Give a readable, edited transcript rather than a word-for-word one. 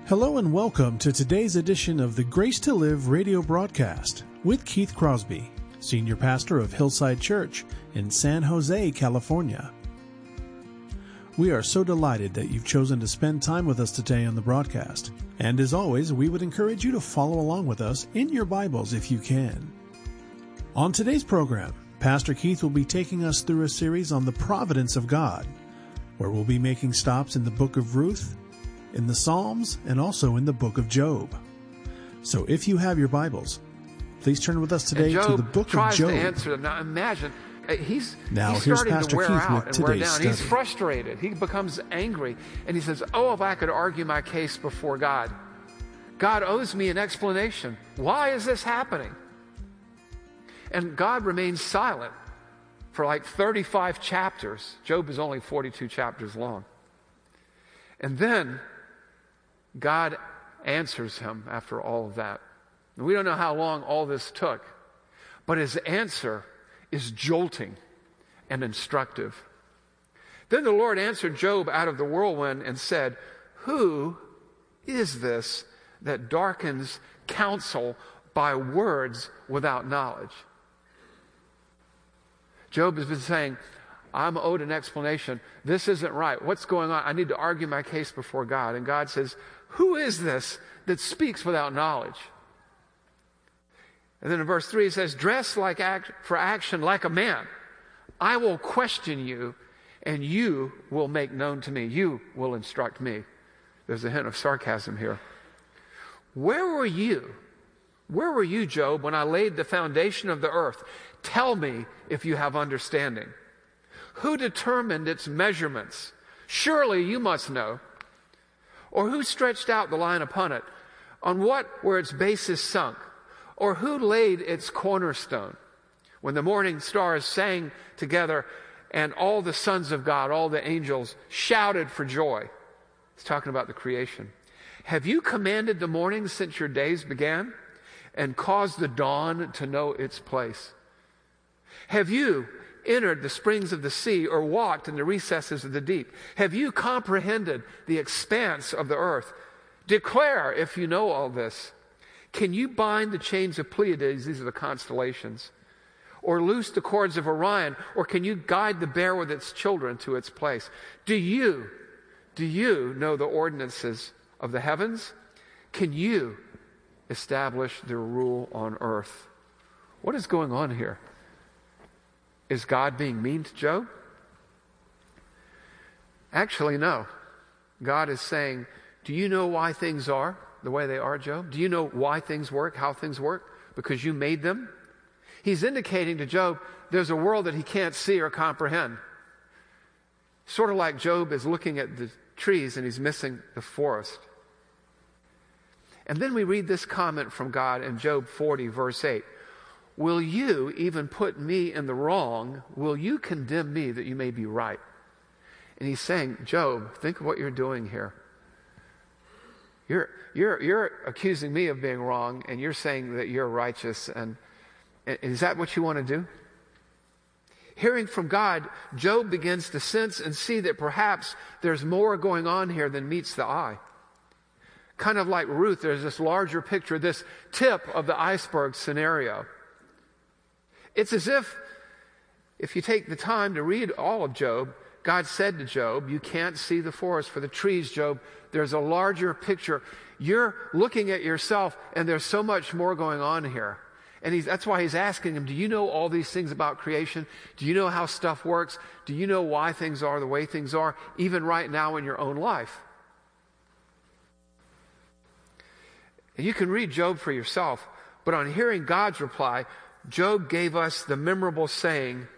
Hello and welcome to today's edition of the Grace to Live radio broadcast with Keith Crosby, Senior Pastor of Hillside Church in San Jose, California. We are so delighted that you've chosen to spend time with us today on the broadcast. And as always, we would encourage you to follow along with us in your Bibles if you can. On today's program, Pastor Keith will be taking us through a series on the providence of God, where we'll be making stops in the book of Ruth, in the Psalms, and also in the book of Job. So if you have your Bibles, please turn with us today to the book of Job. Tries to answer them. Now imagine, he's here's starting Pastor to wear Keith out with and wear today's down. study. He's frustrated. He becomes angry. And he says, if I could argue my case before God. God owes me an explanation. Why is this happening? And God remains silent for like 35 chapters. Job is only 42 chapters long. And then God answers him after all of that. And we don't know how long all this took, but his answer is jolting and instructive. Then the Lord answered Job out of the whirlwind and said, "Who is this that darkens counsel by words without knowledge?" Job has been saying, I'm owed an explanation. This isn't right. What's going on? I need to argue my case before God. And God says, who is this that speaks without knowledge? And then in verse 3 he says, dress for action like a man. I will question you, and you will make known to me. You will instruct me. There's a hint of sarcasm here. Where were you? Where were you, Job, when I laid the foundation of the earth? Tell me if you have understanding. Who determined its measurements? Surely you must know. Or who stretched out the line upon it? On what were its bases sunk? Or who laid its cornerstone? When the morning stars sang together and all the sons of God, all the angels, shouted for joy. It's talking about the creation. Have you commanded the morning since your days began and caused the dawn to know its place? Have you entered the springs of the sea or walked in the recesses of the deep? Have you comprehended the expanse of the earth? Declare if you know all this. Can you bind the chains of Pleiades, these are the constellations, or loose the cords of Orion, or can you guide the bear with its children to its place? Do you know the ordinances of the heavens? Can you establish their rule on earth? What is going on here? Is God being mean to Job? Actually, no. God is saying, do you know why things are the way they are, Job? Do you know why things work, how things work? Because you made them? He's indicating to Job there's a world that he can't see or comprehend. Sort of like Job is looking at the trees and he's missing the forest. And then we read this comment from God in Job 40, verse 8. Will you even put me in the wrong? Will you condemn me that you may be right? And he's saying, Job, think of what you're doing here. You're accusing me of being wrong, and you're saying that you're righteous. And is that what you want to do? Hearing from God, Job begins to sense and see that perhaps there's more going on here than meets the eye. Kind of like Ruth, there's this larger picture, this tip of the iceberg scenario. It's as if you take the time to read all of Job, God said to Job, you can't see the forest for the trees, Job. There's a larger picture. You're looking at yourself, and there's so much more going on here. And that's why he's asking him, do you know all these things about creation? Do you know how stuff works? Do you know why things are the way things are, even right now in your own life? And you can read Job for yourself, but on hearing God's reply, Job gave us the memorable saying,